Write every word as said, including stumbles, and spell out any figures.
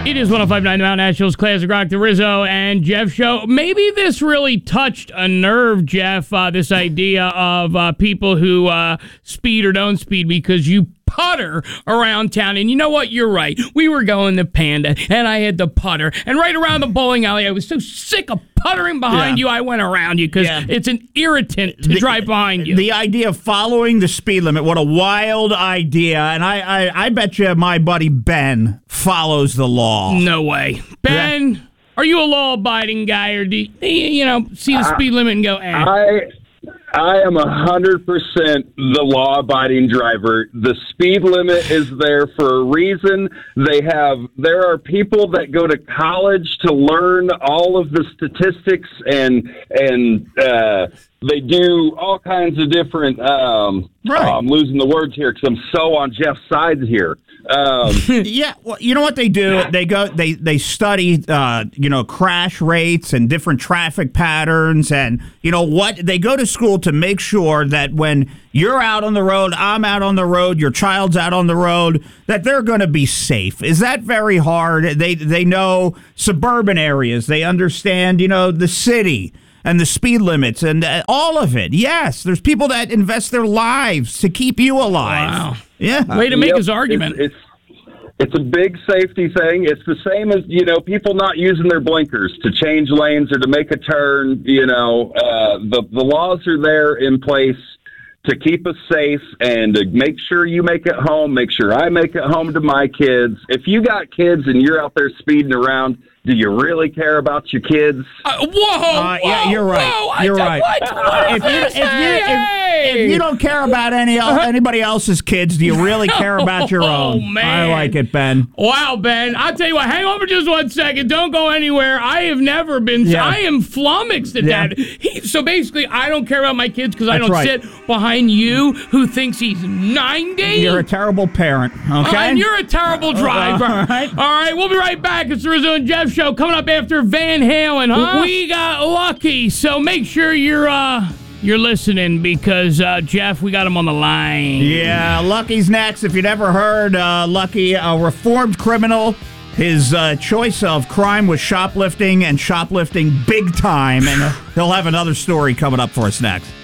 It is one oh five point nine The Mountain Nationals, Classic Rock, the Rizzo and Jeff show. Maybe this really touched a nerve, Jeff, uh, this idea of uh, people who uh, speed or don't speed because you putter around town. And you know what? You're right. We were going to Panda, and I had the putter. And right around the bowling alley, I was so sick of puttering behind yeah. you, I went around you because yeah. it's an irritant to the, drive behind you. The idea of following the speed limit, what a wild idea. And I, I, I bet you my buddy Ben follows the law. No way. Ben, yeah. are you a law-abiding guy, or do you, you know, see the speed limit and go, eh? I... I am one hundred percent the law-abiding driver. The speed limit is there for a reason. They have, there are people that go to college to learn all of the statistics, and and uh, they do all kinds of different, um, right. oh, I'm losing the words here because I'm so on Jeff's side here. Um, yeah, well, you know what they do? They go, they they study, uh, you know, crash rates and different traffic patterns, and you know what? They go to school to make sure that when you're out on the road, I'm out on the road, your child's out on the road, that they're going to be safe. Is that very hard? They they know suburban areas. They understand, you know, the city and the speed limits and uh, all of it. Yes, there's people that invest their lives to keep you alive. Wow. Yeah. Way to make yep. his argument. It's, it's it's a big safety thing. It's the same as, you know, people not using their blinkers to change lanes or to make a turn. You know, uh, the the laws are there in place to keep us safe and to make sure you make it home, make sure I make it home to my kids. If you got kids and you're out there speeding around, do you really care about your kids? Uh, whoa, uh, whoa! Yeah, you're right. Whoa, you're I, right. What? What if, you, if, you, if, if you don't care about any anybody else's kids, do you really care about your own? Oh, man. I like it, Ben. Wow, Ben. I'll tell you what. Hang on for just one second. Don't go anywhere. I have never been. Yeah. I am flummoxed at yeah. that. He, so basically, I don't care about my kids because I don't right. sit behind you who thinks he's ninety. You're a terrible parent. Okay, uh, and you're a terrible driver. Uh, all right. All right. We'll be right back. It's the Rizzo and Jeff show coming up after Van Halen. Huh? We got lucky. So make sure you're uh. You're listening because, uh, Jeff, we got him on the line. Yeah, Lucky's next. If you'd ever heard, uh, Lucky, a reformed criminal, his uh, choice of crime was shoplifting, and shoplifting big time. And he'll have another story coming up for us next.